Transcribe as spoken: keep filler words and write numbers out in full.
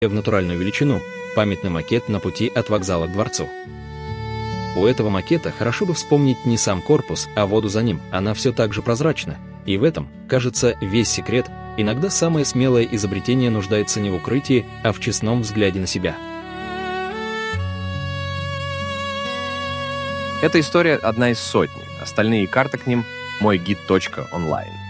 в натуральную величину, памятный макет на пути от вокзала к дворцу. У этого макета хорошо бы вспомнить не сам корпус, а воду за ним, она все так же прозрачна, и в этом, кажется, весь секрет. Иногда самое смелое изобретение нуждается не в укрытии, а в честном взгляде на себя. Эта история одна из сотни, остальные карты к ним — мой гид точка онлайн.